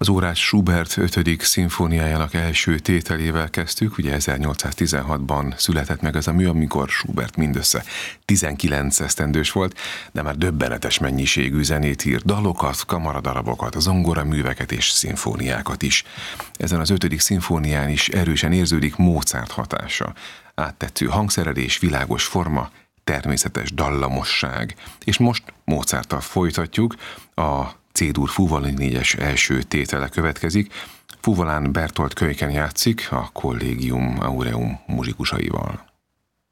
Az órát Schubert 5. szimfóniájának első tételével kezdtük, ugye 1816-ban született meg ez a mű, amikor Schubert mindössze 19 esztendős volt, de már döbbenetes mennyiségű zenét írt, dalokat, kamaradarabokat, zongoraműveket és szimfóniákat is. Ezen az 5. szimfónián is erősen érződik Mozart hatása. Áttetsző hangszerelés, világos forma, természetes dallamosság. És most Mozarttal folytatjuk, a C-dur Fúvalin 4-es első tétele következik. Fuvalán Bertolt Kölyken játszik a Collegium Aureum muzsikusaival.